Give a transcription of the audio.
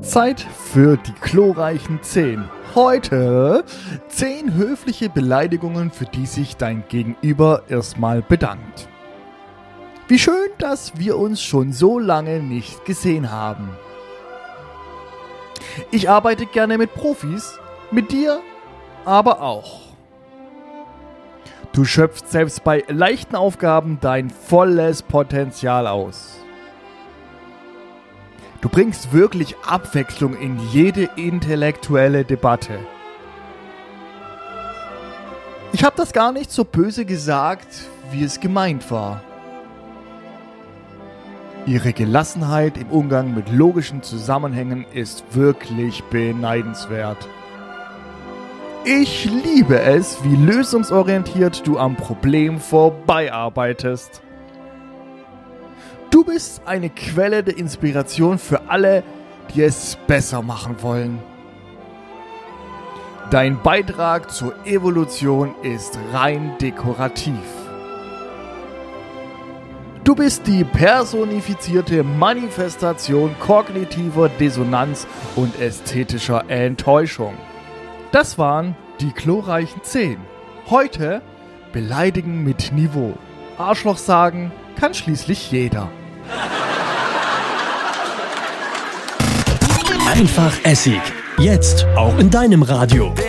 Zeit für die glorreichen 10. Heute 10 höfliche Beleidigungen, für die sich dein Gegenüber erstmal bedankt. Wie schön, dass wir uns schon so lange nicht gesehen haben. Ich arbeite gerne mit Profis, mit dir aber auch. Du schöpfst selbst bei leichten Aufgaben dein volles Potenzial aus. Du bringst wirklich Abwechslung in jede intellektuelle Debatte. Ich habe das gar nicht so böse gesagt, wie es gemeint war. Ihre Gelassenheit im Umgang mit logischen Zusammenhängen ist wirklich beneidenswert. Ich liebe es, wie lösungsorientiert du am Problem vorbeiarbeitest. Du bist eine Quelle der Inspiration für alle, die es besser machen wollen. Dein Beitrag zur Evolution ist rein dekorativ. Du bist die personifizierte Manifestation kognitiver Dissonanz und ästhetischer Enttäuschung. Das waren die glorreichen 10. Heute beleidigen mit Niveau. Arschloch sagen kann schließlich jeder. Einfach Essig. Jetzt auch in deinem Radio.